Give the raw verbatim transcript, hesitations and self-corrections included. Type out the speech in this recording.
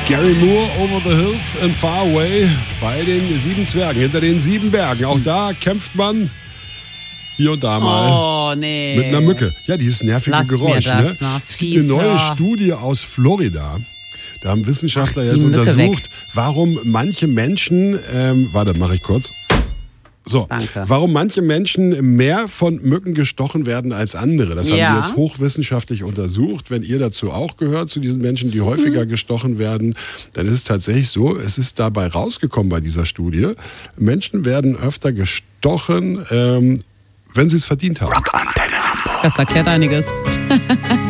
Gary Moore, Over the Hills and Far Away bei den sieben Zwergen, hinter den sieben Bergen. Auch da kämpft man hier und da mal oh, nee. mit einer Mücke. Ja, dieses nervige Lass Geräusch. mir das Ne? noch Es gibt eine neue fieser. Studie aus Florida. Da haben Wissenschaftler Ach, jetzt die Mücke untersucht, weg. warum manche Menschen, ähm, warte, mache ich kurz. So, Danke. warum manche Menschen mehr von Mücken gestochen werden als andere. Das Ja. haben die jetzt hochwissenschaftlich untersucht. Wenn ihr dazu auch gehört, zu diesen Menschen, die häufiger Mhm. gestochen werden, dann ist es tatsächlich so, es ist dabei rausgekommen bei dieser Studie, Menschen werden öfter gestochen, ähm, wenn sie es verdient haben. Das erklärt einiges.